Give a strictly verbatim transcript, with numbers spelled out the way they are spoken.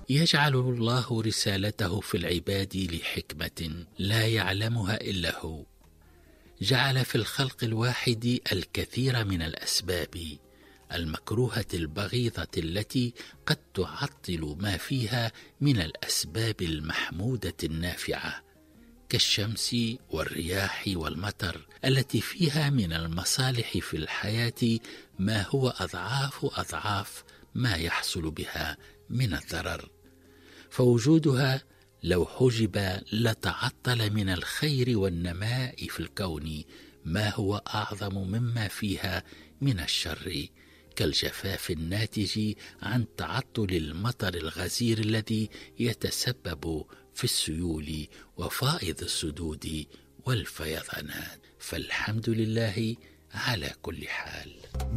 يجعل الله رسالته في العباد لحكمة لا يعلمها إلا هو. جعل في الخلق الواحد الكثير من الأسباب المكروهة البغيضة التي قد تعطل ما فيها من الأسباب المحمودة النافعة، كالشمس والرياح والمطر، التي فيها من المصالح في الحياة ما هو أضعاف أضعاف ما يحصل بها من الضرر. فوجودها لو حجب لتعطل من الخير والنماء في الكون ما هو أعظم مما فيها من الشر، كالجفاف الناتج عن تعطل المطر الغزير الذي يتسبب في السيول وفائض السدود والفيضانات. فالحمد لله على كل حال.